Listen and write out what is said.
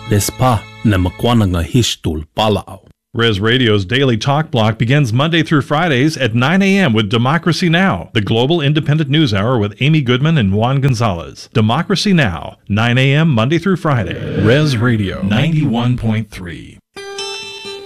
Lespa na makwana nga histul palao. Res Radio's Daily Talk Block begins Monday through Fridays at 9 a.m. with Democracy Now!, the global independent news hour with Amy Goodman and Juan Gonzalez. Democracy Now!, 9 a.m. Monday through Friday. Res Radio 91.3.